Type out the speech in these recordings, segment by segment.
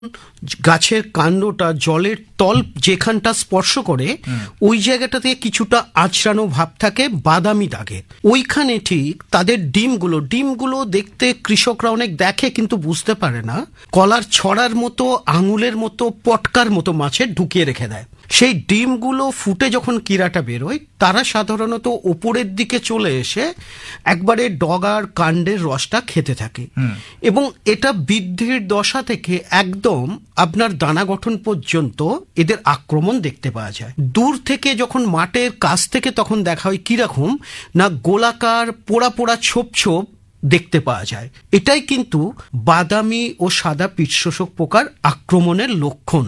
গাছের কাণ্ডটা জলের তল যেখানটা স্পর্শ করে ওই জায়গাটাতে কিছুটা আঁচড়ানো ভাব থাকে, বাদামি দাগের। ওইখানে ঠিক তাদের ডিমগুলো দেখতে কৃষকরা অনেক দেখে কিন্তু বুঝতে পারে না, কলার ছড়ার মতো, আঙুলের মতো, পটকার মতো মাছের ঢুকিয়ে রেখে দেয়। সেই ডিমগুলো ফুটে যখন কিরাটা বেরোয়, তারা সাধারণত ওপরের দিকে চলে এসে একবারে ডগার কাণ্ডের রসটা খেতে থাকে এবং এটা বৃদ্ধির দশা থেকে একদম আপনার দানা গঠন পর্যন্ত এদের আক্রমণ দেখতে পাওয়া যায়। দূর থেকে যখন মাঠের কাছ থেকে তখন দেখা হয় কিরকম না, গোলাকার পোড়া পোড়া ছোপ ছোপ দেখতে পাওয়া যায়। এটাই কিন্তু বাদামি ও সাদা পিঠ শোষক পোকার আক্রমণের লক্ষণ।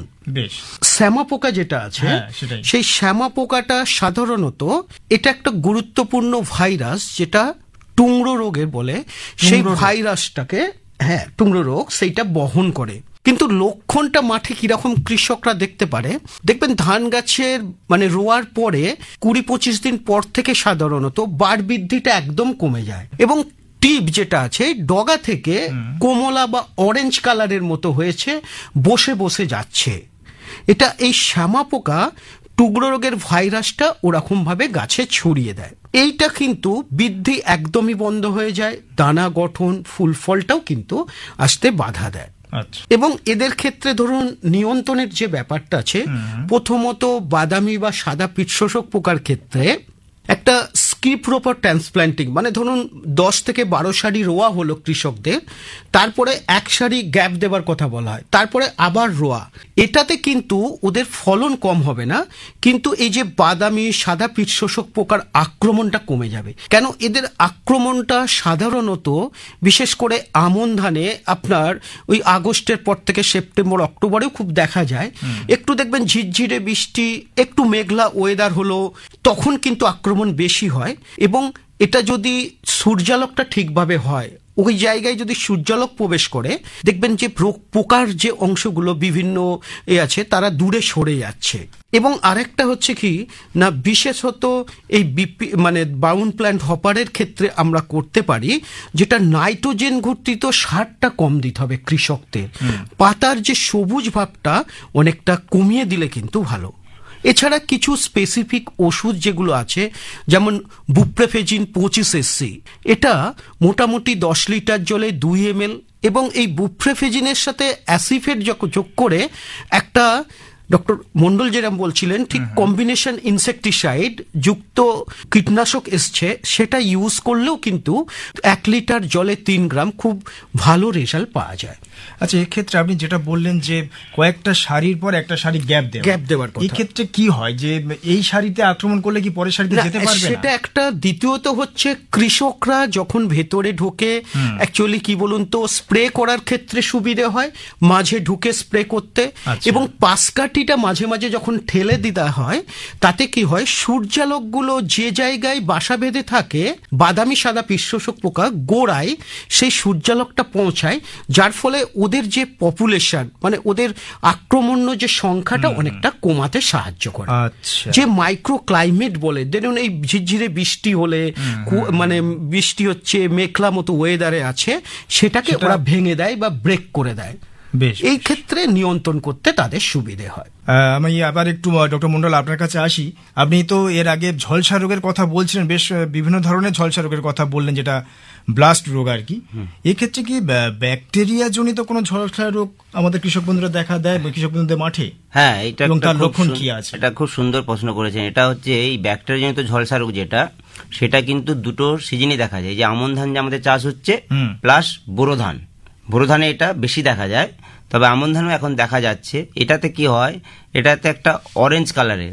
শ্যামা পোকা যেটা আছে, সেই শ্যামা পোকাটা সাধারণত এটা একটা গুরুত্বপূর্ণ ভাইরাস, যেটা টুংরো রোগের বলে, সেই ভাইরাসটাকে, টুংরো রোগ, সেইটা বহন করে। কিন্তু লক্ষণটা মাঠে কিরকম কৃষকরা দেখতে পারে, দেখবেন ধান গাছের মানে রোয়ার পরে 20-25 দিন পর থেকে সাধারণত বার বৃদ্ধিটা একদম কমে যায় এবং টিপ যেটা আছে ডগা থেকে কমলা বা অরেঞ্জ কালারের মতো হয়েছে, বসে বসে যাচ্ছে। এটা এই শ্যামা পোকা টুগরো রোগের ভাইরাসটা ওরকম ভাবে গাছে ছড়িয়ে দেয়। এইটা কিন্তু বৃদ্ধি একদমই বন্ধ হয়ে যায়, দানা গঠন, ফুল ফলটাও কিন্তু আসতে বাধা দেয়। এবং এদের ক্ষেত্রে ধরুন নিয়ন্ত্রণের যে ব্যাপারটা আছে, প্রথমত বাদামি বা সাদা পিঠ শোষক পোকার ক্ষেত্রে একটা স্কিপ রোপার ট্রান্সপ্ল্যান্টিং, মানে ধরুন 10 থেকে 12 সারি রোয়া হলো কৃষকদের, তারপরে 1 সারি গ্যাপ দেবার কথা বলা হয়, তারপরে আবার রোয়া। এটাতে কিন্তু ওদের ফলন কম হবে না, কিন্তু এই যে বাদামি সাদা পিঠ শোষক পোকার আক্রমণটা কমে যাবে। কেন এদের আক্রমণটা সাধারণত বিশেষ করে আমন ধানে আপনার ওই আগস্টের পর থেকে সেপ্টেম্বর অক্টোবরেও খুব দেখা যায়। একটু দেখবেন ঝিরঝিরে বৃষ্টি, একটু মেঘলা ওয়েদার হলো, তখন কিন্তু আক্রমণ বেশি হয়। এবং এটা যদি সূর্যালোকটা ঠিকভাবে হয়, ওই জায়গায় যদি সূর্যালোক প্রবেশ করে, দেখবেন যে পোকার যে অংশগুলো বিভিন্ন আছে তারা দূরে সরে যাচ্ছে। এবং আরেকটা হচ্ছে কি না, বিশেষত এই মানে বাউন্ড প্ল্যান্ট হপারের ক্ষেত্রে আমরা করতে পারি, যেটা নাইট্রোজেন ঘটিত সারটা কম দিতে হবে কৃষকদের। পাতার যে সবুজ ভাবটা অনেকটা কমিয়ে দিলে কিন্তু ভালো। এছাড়া কিছু স্পেসিফিক ওষুধ যেগুলো আছে, যেমন বুপ্রেফেজিন 25 SC, এটা মোটামুটি 10 লিটার জলে 2 ml, এবং এই বুপ্রেফেজিনের সাথে অ্যাসিফেট যোগ করে একটা ডক্টর মন্ডল যেরকম বলছিলেন ঠিক কম্বিনেশন ইনসেকটিসাইড যুক্ত কীটনাশক এসছে, সেটা ইউজ করলেও কিন্তু 1 লিটার জলে 3 গ্রাম খুব ভালো রেজাল্ট পাওয়া যায়। আচ্ছা, এক্ষেত্রে আপনি যেটা বললেন যে কয়েকটা সারির পর একটা সারি গ্যাপ দেওয়ার কথা, এই ক্ষেত্রে কি হয় যে এই সারিতে আক্রমণ করলে কি পরের সারিতে যেতে পারবে না? সেটা একটা। দ্বিতীয়ত হচ্ছে কৃষকরা যখন ভেতরে ঢোকে, অ্যাকচুয়ালি কি বলুন তো, স্প্রে করার ক্ষেত্রে সুবিধে হয় মাঝে ঢুকে স্প্রে করতে, এবং পাশকাঠিটা মাঝে মাঝে যখন ঠেলে দিতে হয়, তাতে কি হয়, সূর্যালোকগুলো যে জায়গায় বাসা বেঁধে থাকে বাদামি সাদা পিঠ শোষক পোকা গোড়ায় সেই সূর্যালোকটা পৌঁছায়, যার ফলে ওদের যে পপুলেশন মানে ওদের আক্রমণ যে সংখ্যাটা অনেকটা কমাতে সাহায্য করে। যে মাইক্রো ক্লাইমেট বলে, দেখুন এই ঝিরঝিরে বৃষ্টি হলে মানে বৃষ্টি হচ্ছে, মেঘলা মতো ওয়েদারে আছে, সেটাকে ওরা ভেঙে দেয় বা ব্রেক করে দেয়। এই ক্ষেত্রে নিয়ন্ত্রণ করতে তাদের সুবিধে হয়। আমি আবার একটু ডক্টর মন্ডল আপনার কাছে আসি। আপনি তো এর আগে ঝলসা রোগের কথা বলছিলেন, বেশ বিভিন্ন ধরনের ঝলসা রোগের কথা বললেন, যেটা ব্লাস্ট রোগ আর কি। এক্ষেত্রে কি ব্যাকটেরিয়া জনিত কোনো ঝলসা রোগ আমাদের কৃষক বন্ধুরা দেখা দেয় কৃষক বন্ধুদের মাঠে? হ্যাঁ, এটা তার লক্ষণ কি আছে? এটা খুব সুন্দর প্রশ্ন করেছেন। এটা হচ্ছে এই ব্যাকটেরিয়া জনিত ঝলসা রোগ যেটা, সেটা কিন্তু দুটো সিজনই দেখা যায়। যে আমন ধান যে আমাদের চাষ হচ্ছে প্লাস বোরো ধান, বোরো ধানে এটা বেশি দেখা যায়, তবে আমন ধানও এখন দেখা যাচ্ছে। এটাতে কি হয়, এটাতে একটা অরেঞ্জ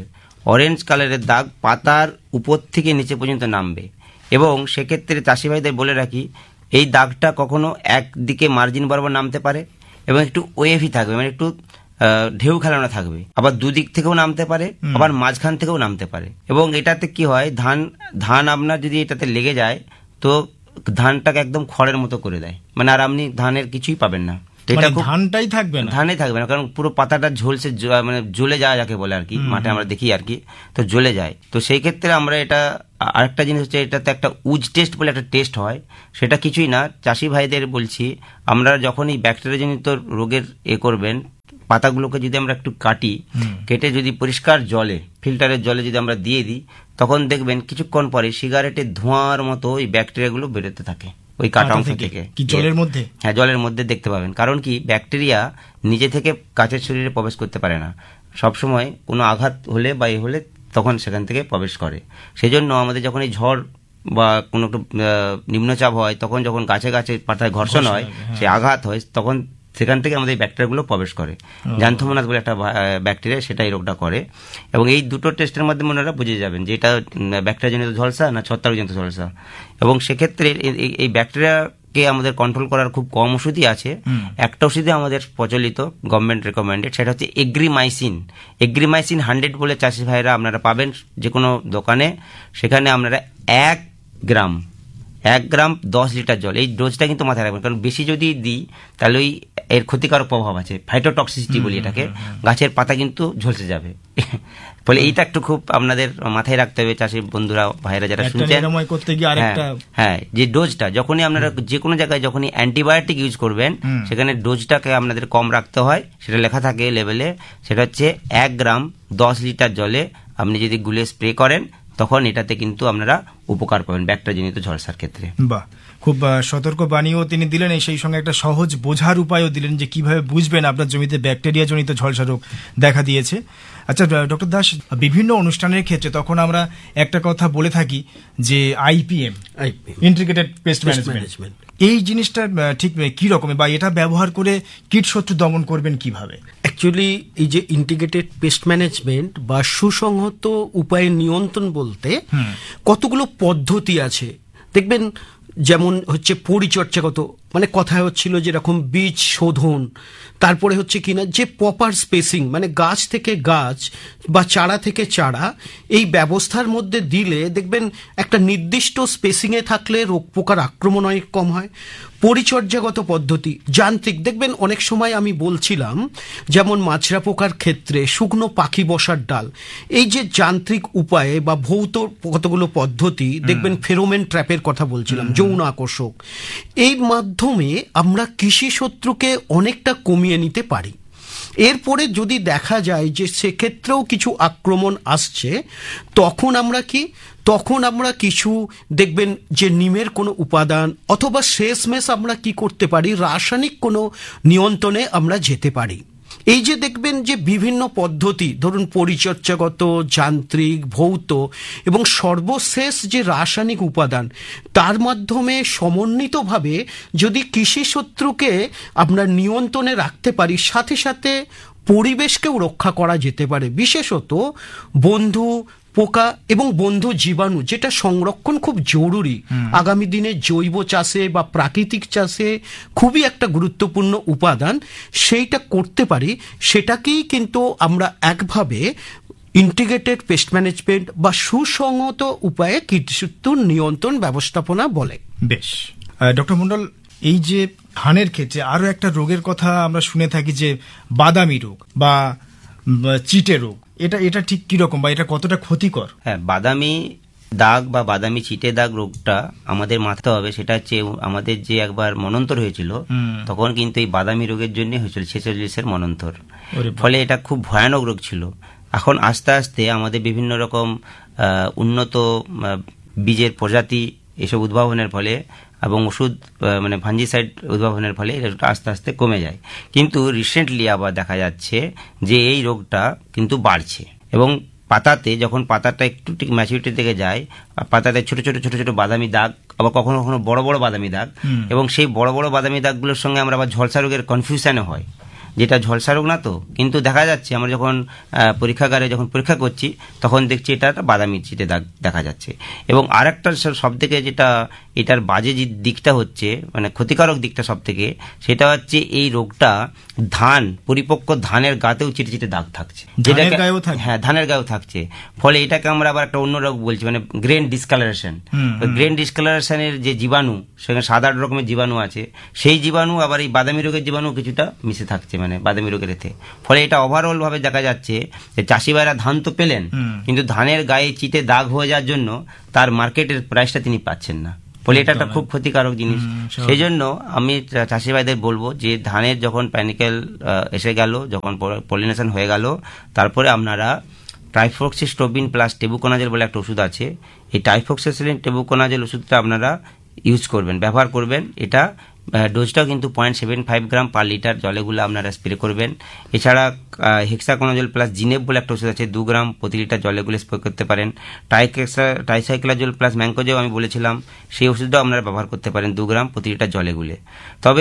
কালারের দাগ পাতার উপর থেকে নিচে পর্যন্ত নামবে, এবং সেক্ষেত্রে চাষি ভাইদের বলে রাখি, এই দাগটা কখনো একদিকে মার্জিন বরাবর নামতে পারে এবং একটু ওয়েভি থাকবে, মানে একটু ঢেউ খেলানো থাকবে, আবার দুদিক থেকেও নামতে পারে, আবার মাঝখান থেকেও নামতে পারে। এবং এটাতে কি হয়, ধান আপনার যদি এটাতে লেগে যায় তো ধানটাকে একদম খড়ের মতো করে দেয়, মানে আর আপনি ধানের কিছুই পাবেন না। ধানটাই থাকবে না, ধানে থাকবে না, কারণ পুরো পাতাটা ঝলসে মানে জ্বলে যায় যাকে বলে আর কি, মাঠে আমরা দেখি আর কি, তো জ্বলে যায়। তো সেই ক্ষেত্রে আমরা এটা আরেকটা জিনিস হচ্ছে, এটাতে একটা উজ টেস্ট বলে একটা টেস্ট হয়, সেটা কিছুই না, চাষি ভাইদের বলছি, আমরা যখন এই ব্যাকটেরিয়াজনিত রোগের করবেন, পাতাগুলোকে যদি আমরা একটু কেটে যদি পরিষ্কার জলে, ফিল্টারের জলে যদি আমরা দিয়ে দিই, তখন দেখবেন কিছুক্ষণ পরে সিগারেটের ধোঁয়ার মতো ওই ব্যাকটেরিয়াগুলো বেরোতে থাকে ওই কাটা অংশ থেকে। জলের মধ্যে? হ্যাঁ, জলের মধ্যে দেখতে পাবেন। কারণ কি, ব্যাকটেরিয়া নিজে থেকে গাছের শরীরে প্রবেশ করতে পারে না, সবসময় কোনো আঘাত হলে বা হলে তখন সেখান থেকে প্রবেশ করে। সেই জন্য আমাদের যখন এই ঝড় বা কোনো একটু নিম্নচাপ হয়, তখন যখন গাছে গাছে পাতায় ঘর্ষণ হয়, সে আঘাত হয়, তখন সেখান থেকে আমাদের ব্যাকটেরিয়াগুলো প্রবেশ করে। জ্যান্থোমোনাস বলে একটা ব্যাকটেরিয়া, সেটা এই রোগটা করে। এবং এই দুটো টেস্টের মাধ্যমে ওনারা বুঝে যাবেন যে এটা ব্যাকটেরিয়াজনিত ঝলসা না ছত্রাকজনিত ঝলসা। এবং সেক্ষেত্রে এই ব্যাকটেরিয়াকে আমাদের কন্ট্রোল করার খুব কম ওষুধই আছে। একটা ওষুধই আমাদের প্রচলিত, গভর্নমেন্ট রেকমেন্ডেড, সেটা হচ্ছে এগ্রিমাইসিন। এগ্রিমাইসিন 100 বলে চাষি ভাইরা আপনারা পাবেন যে কোনো দোকানে। সেখানে আপনারা 1 গ্রাম 10 লিটার জল, এই ডোজটা কিন্তু মাথায় রাখবেন, কারণ বেশি যদি দিই তাহলে ওই এর ক্ষতিকারক প্রভাব আছে, ফাইটোটক্সিসিটি বলি এটাকে, গাছের পাতা কিন্তু ঝলসে যাবে। ফলে এইটা একটু খুব আপনাদের মাথায় রাখতে হবে চাষি বন্ধুরা ভাইরা যারা শুনছেন। হ্যাঁ, যে ডোজটা যখনই আপনারা যে কোনো জায়গায় যখনই অ্যান্টিবায়োটিক ইউজ করবেন, সেখানে ডোজটাকে আপনাদের কম রাখতে হয়, সেটা লেখা থাকে লেভেলে, সেটা হচ্ছে 1 গ্রাম 10 লিটার জলে আপনি যদি গুলে স্প্রে করেন, তখন এটাতে কিন্তু আপনারা উপকার পাবেন ব্যাকটেরিয়াজনিত ঝলসার ক্ষেত্রে। বাহ, খুব সতর্ক বাণীও তিনি দিলেন, সেই সঙ্গে একটা সহজ বোঝার উপায়ও দিলেন যে কিভাবে বুঝবেন আপনার জমিতে ব্যাকটেরিয়াজনিত ঝলসা রোগ দেখা দিয়েছে। আচ্ছা ডক্টর দাস, বিভিন্ন অনুষ্ঠানের ক্ষেত্রে তখন আমরা একটা কথা বলে থাকি যে আইপিএম, ইন্টিগ্রেটেড পেস্ট ম্যানেজমেন্ট, এই জিনিসটা ঠিক কি রকম, বা এটা ব্যবহার করে কীটশত্রু দমন করবেন কিভাবে? অ্যাকচুয়ালি এই যে ইন্টিগ্রেটেড পেস্ট ম্যানেজমেন্ট বা সুসংহত উপায়ে নিয়ন্ত্রণ বলতে কতগুলো পদ্ধতি আছে দেখবেন। যেমন হচ্ছে পরিচর্যাগত, মানে কথায় হচ্ছিল যেরকম বীজ শোধন, তারপরে হচ্ছে কিনা যে প্রপার স্পেসিং, মানে গাছ থেকে গাছ বা চারা থেকে চারা, এই ব্যবস্থার মধ্যে দিলে দেখবেন একটা নির্দিষ্ট স্পেসিংয়ে থাকলে রোগ পোকার আক্রমণ অনেক কম হয়। পরিচর্যাগত পদ্ধতি, যান্ত্রিক, দেখবেন অনেক সময় আমি বলছিলাম যেমন মাজরা পোকার ক্ষেত্রে শুকনো পাখি বসার ডাল, এই যে যান্ত্রিক উপায়ে বা ভৌত কতগুলো পদ্ধতি দেখবেন, ফেরোমেন ট্র্যাপের কথা বলছিলাম, যৌন আকর্ষক, এই মাধ্যমে আমরা কৃষি শত্রুকে অনেকটা কমিয়ে নিতে পারি। এরপরে যদি দেখা যায় যে সেক্ষেত্রেও কিছু আক্রমণ আসছে, তখন আমরা কিছু দেখবেন যে নিমের কোনো উপাদান, অথবা শেষমেশ আমরা কি করতে পারি, রাসায়নিক কোনো নিয়ন্ত্রণে আমরা যেতে পারি। এই যে দেখবেন যে বিভিন্ন পদ্ধতি, ধরুন পরিচর্যাগত, যান্ত্রিক, ভৌত এবং সর্বশেষ যে রাসায়নিক উপাদান, তার মাধ্যমে সমন্বিতভাবে যদি কৃষি শত্রুকে আমরা নিয়ন্ত্রণে রাখতে পারি, সাথে সাথে পরিবেশকেও রক্ষা করা যেতে পারে। বিশেষত বন্ধু পোকা এবং বন্ধু জীবাণু, যেটা সংরক্ষণ খুব জরুরি আগামী দিনে জৈব চাষে বা প্রাকৃতিক চাষে, খুবই একটা গুরুত্বপূর্ণ উপাদান, সেইটা করতে পারি। সেটাকেই কিন্তু আমরা একভাবে ইন্টিগ্রেটেড পেস্ট ম্যানেজমেন্ট বা সুসংহত উপায়ে কীটশত্রুর নিয়ন্ত্রণ ব্যবস্থাপনা বলে। বেশ, ডক্টর মন্ডল, এই যে ধানের ক্ষেত্রে আরো একটা রোগের কথা আমরা শুনে থাকি যে বাদামি রোগ বা চিটে রোগ, এটা ঠিক কিরকম বা এটা কতটা ক্ষতিকর? হ্যাঁ, বাদামি দাগ বা বাদামি চিটে দাগ রোগটা আমাদের মাথাতে হবে। সেটা হচ্ছে আমাদের যে একবার মনন্তর হয়েছিল, তখন কিন্তু এই বাদামি রোগের জন্য হয়েছিল 46-এর মনন্তর। ফলে এটা খুব ভয়ানক রোগ ছিল। এখন আস্তে আস্তে আমাদের বিভিন্ন রকম উন্নত বীজের প্রজাতি এসব উদ্ভাবনের ফলে এবং ওষুধ মানে ফাঞ্জিসাইড উদ্ভাবনের ফলে এটা আস্তে আস্তে কমে যায়। কিন্তু রিসেন্টলি আবার দেখা যাচ্ছে যে এই রোগটা কিন্তু বাড়ছে, এবং পাতাতে যখন পাতাটা একটু ঠিক ম্যাচুরিটির দিকে যায়, পাতাতে ছোট ছোট ছোট ছোট বাদামি দাগ, আবার কখনো কখনো বড় বড় বাদামি দাগ, এবং সেই বড় বড় বাদামি দাগগুলোর সঙ্গে আমরা আবার ঝলসা রোগের কনফিউশনে হয়, যেটা ঝলসা রোগ না তো, কিন্তু দেখা যাচ্ছে আমরা যখন পরীক্ষাগারে যখন পরীক্ষা করছি তখন দেখছি এটা একটা বাদামি চিটে দাগ দেখা যাচ্ছে। এবং আর একটা সব থেকে যেটা এটার বাজে যে দিকটা হচ্ছে, মানে ক্ষতিকারক দিকটা সব থেকে, সেটা হচ্ছে এই রোগটা পরিপক্ক ধানের গাতেও চিটে চিটে দাগ থাকছে, হ্যাঁ ধানের গায়েও থাকছে। ফলে এটাকে আমরা আবার একটা অন্য রোগ বলছি, মানে গ্রেন ডিসকালারেশন। গ্রেন ডিসকালারেশনের যে জীবাণু, সেখানে সাদা রকমের জীবাণু আছে, সেই জীবাণু আবার এই বাদামি রোগের জীবাণু কিছুটা মিশে থাকছে মানে বাদামি রোগের এতে। ফলে এটা ওভারঅল ভাবে দেখা যাচ্ছে যে চাষি ভাইরা ধান তো পেলেন, কিন্তু ধানের গায়ে চিটে দাগ হয়ে যাওয়ার জন্য তার মার্কেটের প্রাইসটা তিনি পাচ্ছেন না। ফলে এটা একটা খুব ক্ষতিকারক জিনিস। সেই জন্য আমি চাষি ভাইদের বলবো যে ধানের যখন প্যানিক্যাল এসে গেল, যখন পলিনেশন হয়ে গেল, তারপরে আপনারা ট্রাইফ্লক্সিস্ট্রোবিন প্লাস টেবুকোনাজেল বলে একটা ওষুধ আছে, এই ট্রাইফ্লক্সিস্ট্রোবিন টেবুকোনাজেল ওষুধটা আপনারা ইউজ করবেন, ব্যবহার করবেন। এটা ডোজটাও কিন্তু 0.75 গ্রাম পার লিটার জলেগুলো আপনারা স্প্রে করবেন। এছাড়া হেক্সাকোনাজল প্লাস জিনেপ বলে একটা ওষুধ আছে, 2 গ্রাম প্রতি লিটার জলেগুলো স্প্রে করতে পারেন। ট্রাইসাইক্লাজল প্লাস ম্যাঙ্কোজেব আমি বলেছিলাম, সেই ওষুধটাও আপনারা ব্যবহার করতে পারেন 2 গ্রাম প্রতি লিটার জলেগুলো। তবে